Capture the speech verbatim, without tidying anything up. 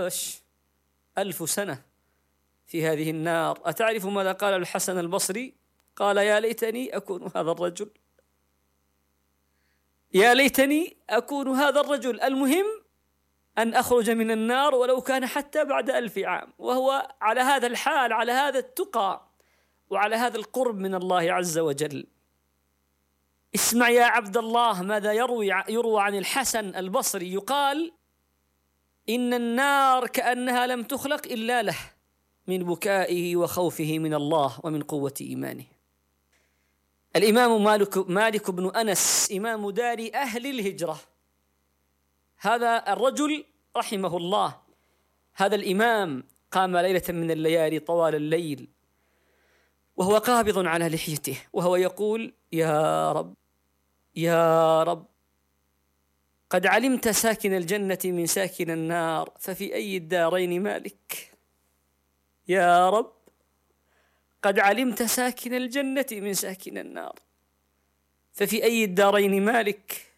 عاش ألف سنة في هذه النار. أتعرف ماذا قال الحسن البصري؟ قال: يا ليتني أكون هذا الرجل، يا ليتني أكون هذا الرجل. المهم أن أخرج من النار ولو كان حتى بعد ألف عام، وهو على هذا الحال، على هذا التقى، وعلى هذا القرب من الله عز وجل. اسمع يا عبد الله ماذا يروي يروى عن الحسن البصري. يقال: إن النار كأنها لم تخلق إلا له، من بكائه وخوفه من الله ومن قوة إيمانه. الإمام مالك, مالك بن أنس إمام دار أهل الهجرة، هذا الرجل رحمه الله، هذا الإمام قام ليلة من الليالي طوال الليل وهو قابض على لحيته وهو يقول: يا رب يا رب، قد علمت ساكن الجنة من ساكن النار، ففي أي الدارين مالك؟ يا رب، قد علمت ساكن الجنة من ساكن النار، ففي أي الدارين مالك؟